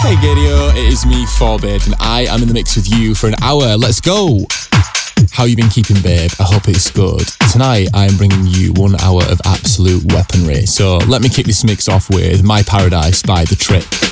Gadio, it is me, Forbid, and I am in the mix with you for an hour. Let's go! How you been keeping, babe? I hope it's good. Tonight, I am bringing you 1 hour of absolute weaponry. So let me kick this mix off with My Paradise by The Trip.